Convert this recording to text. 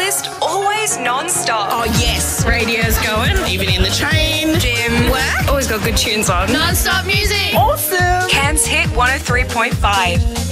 playlist, always non-stop. Oh, yes. Radio's going, even in the train, Gym, work. always got good tunes on. Non-stop music. Awesome. Cairns Hit 103.5.